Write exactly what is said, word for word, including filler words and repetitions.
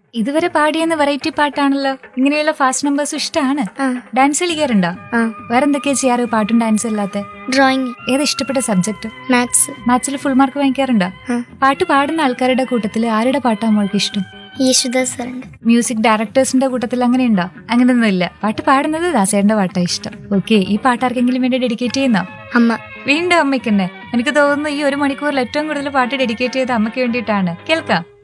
ഇതുവരെ പാടിയെന്ന വെറൈറ്റി പാട്ടാണല്ലോ. ഇങ്ങനെയുള്ള fast numbers ഇഷ്ടമാണ്. ഡാൻസ് കളിക്കാറുണ്ടോ? വേറെന്തൊക്കെയാ ചെയ്യാറ് പാട്ടും ഡാൻസും അല്ലാത്ത? ഡ്രോയിങ്. ഏതാ ഇഷ്ടപ്പെട്ട സബ്ജക്ട്? മാത്സ്. മാത്സിൽ full mark വാങ്ങിക്കാറുണ്ടോ? പാട്ട് പാടുന്ന ആൾക്കാരുടെ കൂട്ടത്തിൽ ആരുടെ പാട്ടാ മോൾക്ക് ഇഷ്ടം? യേശുദാസ് സാറിന്റെ. മ്യൂസിക് ഡയറക്ടേഴ്സിന്റെ കൂട്ടത്തിൽ അങ്ങനെയുണ്ടോ? അങ്ങനെയൊന്നും ഇല്ല. പാട്ട് പാടുന്നത് ദാസേട്ടന്റെ പാട്ടാ ഇഷ്ടം. ഓക്കെ, ഈ പാട്ട് ആർക്കെങ്കിലും വേണ്ടി ഡെഡിക്കേറ്റ് ചെയ്യുന്നോ? അമ്മ. വീണ്ടും അമ്മയ്ക്ക് തന്നെ. എനിക്ക് തോന്നുന്നു ഈ ഒരു മണിക്കൂറിൽ ഏറ്റവും കൂടുതൽ പാട്ട് ഡെഡിക്കേറ്റ് ചെയ്ത അമ്മയ്ക്ക് വേണ്ടിയിട്ടാണ്. കേൾക്കാം.